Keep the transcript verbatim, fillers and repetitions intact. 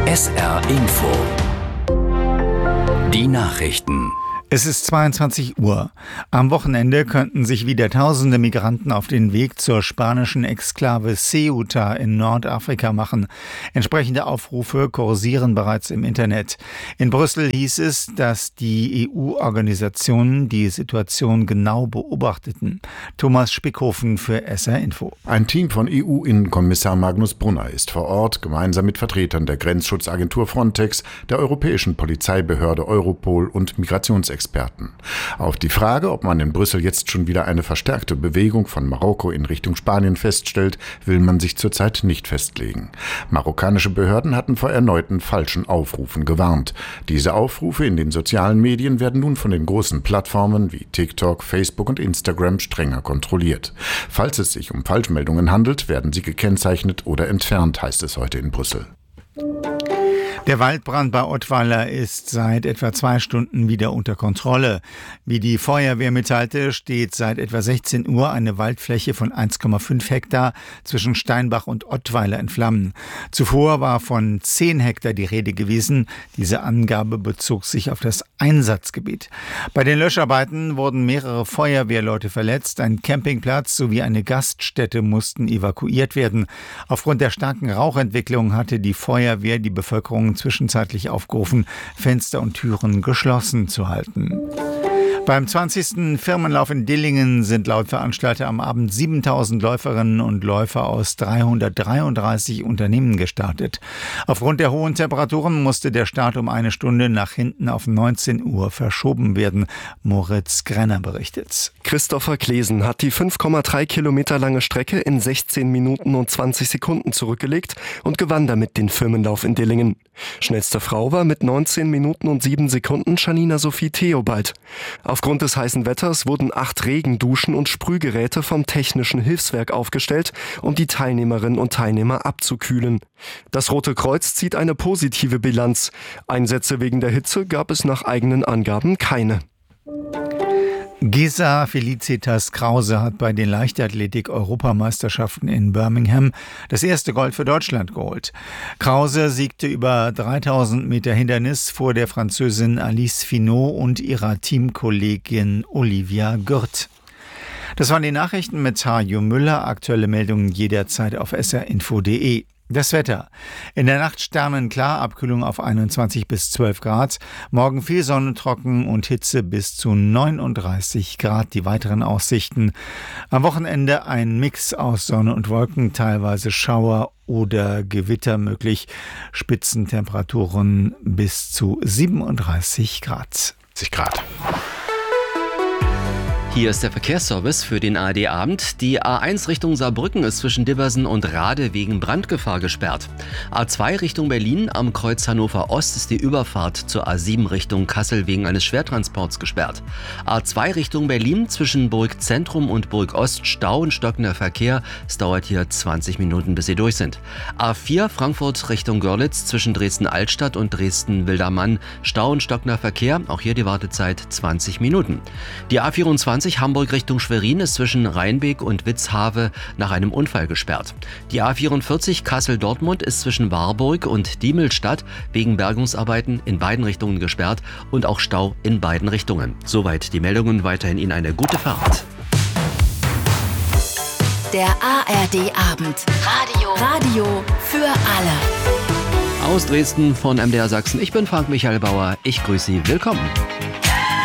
S R Info. Die Nachrichten. Es ist zweiundzwanzig Uhr. Am Wochenende könnten sich wieder tausende Migranten auf den Weg zur spanischen Exklave Ceuta in Nordafrika machen. Entsprechende Aufrufe kursieren bereits im Internet. In Brüssel hieß es, dass die E U-Organisationen die Situation genau beobachteten. Thomas Spickhofen für S R Info. Ein Team von E U-Innenkommissar Magnus Brunner ist vor Ort, gemeinsam mit Vertretern der Grenzschutzagentur Frontex, der europäischen Polizeibehörde Europol und Migrationsexperten. Experten. Auf die Frage, ob man in Brüssel jetzt schon wieder eine verstärkte Bewegung von Marokko in Richtung Spanien feststellt, will man sich zurzeit nicht festlegen. Marokkanische Behörden hatten vor erneuten falschen Aufrufen gewarnt. Diese Aufrufe in den sozialen Medien werden nun von den großen Plattformen wie TikTok, Facebook und Instagram strenger kontrolliert. Falls es sich um Falschmeldungen handelt, werden sie gekennzeichnet oder entfernt, heißt es heute in Brüssel. Der Waldbrand bei Ottweiler ist seit etwa zwei Stunden wieder unter Kontrolle. Wie die Feuerwehr mitteilte, steht seit etwa sechzehn Uhr eine Waldfläche von eins Komma fünf Hektar zwischen Steinbach und Ottweiler in Flammen. Zuvor war von zehn Hektar die Rede gewesen. Diese Angabe bezog sich auf das Einsatzgebiet. Bei den Löscharbeiten wurden mehrere Feuerwehrleute verletzt. Ein Campingplatz sowie eine Gaststätte mussten evakuiert werden. Aufgrund der starken Rauchentwicklung hatte die Feuerwehr die Bevölkerung zwischenzeitlich aufgerufen, Fenster und Türen geschlossen zu halten. Beim zwanzigsten Firmenlauf in Dillingen sind laut Veranstalter am Abend siebentausend Läuferinnen und Läufer aus dreihundertdreiunddreißig Unternehmen gestartet. Aufgrund der hohen Temperaturen musste der Start um eine Stunde nach hinten auf neunzehn Uhr verschoben werden. Moritz Grenner berichtet. Christopher Klesen hat die fünf Komma drei Kilometer lange Strecke in sechzehn Minuten und zwanzig Sekunden zurückgelegt und gewann damit den Firmenlauf in Dillingen. Schnellste Frau war mit neunzehn Minuten und sieben Sekunden Janina Sophie Theobald. Aufgrund des heißen Wetters wurden acht Regenduschen und Sprühgeräte vom Technischen Hilfswerk aufgestellt, um die Teilnehmerinnen und Teilnehmer abzukühlen. Das Rote Kreuz zieht eine positive Bilanz. Einsätze wegen der Hitze gab es nach eigenen Angaben keine. Gesa Felicitas Krause hat bei den Leichtathletik-Europameisterschaften in Birmingham das erste Gold für Deutschland geholt. Krause siegte über dreitausend Meter Hindernis vor der Französin Alice Finot und ihrer Teamkollegin Olivia Gürt. Das waren die Nachrichten mit Hajo Müller. Aktuelle Meldungen jederzeit auf s r info punkt d e. Das Wetter. In der Nacht sternenklar, Abkühlung auf einundzwanzig bis zwölf Grad. Morgen viel Sonne, trocken und Hitze bis zu neununddreißig Grad. Die weiteren Aussichten. Am Wochenende ein Mix aus Sonne und Wolken, teilweise Schauer oder Gewitter möglich. Spitzentemperaturen bis zu siebenunddreißig Grad. Grad. Hier ist der Verkehrsservice für den A R D-Abend. Die A eins Richtung Saarbrücken ist zwischen Dibbersen und Rade wegen Brandgefahr gesperrt. A zwei Richtung Berlin am Kreuz Hannover Ost ist die Überfahrt zur A sieben Richtung Kassel wegen eines Schwertransports gesperrt. A zwei Richtung Berlin zwischen Burg Zentrum und Burg Ost Stau und stockender Verkehr. Es dauert hier zwanzig Minuten, bis Sie durch sind. A vier Frankfurt Richtung Görlitz zwischen Dresden-Altstadt und Dresden-Wildermann. Stau und stockender Verkehr. Auch hier die Wartezeit zwanzig Minuten. Die A vierundzwanzig Hamburg Richtung Schwerin ist zwischen Rheinbeek und Witzhave nach einem Unfall gesperrt. Die A vierundvierzig Kassel-Dortmund ist zwischen Warburg und Diemelstadt wegen Bergungsarbeiten in beiden Richtungen gesperrt und auch Stau in beiden Richtungen. Soweit die Meldungen, weiterhin Ihnen eine gute Fahrt. Der A R D-Abend. Radio. Radio für alle. Aus Dresden von M D R Sachsen. Ich bin Frank Michael Bauer. Ich grüße Sie. Willkommen.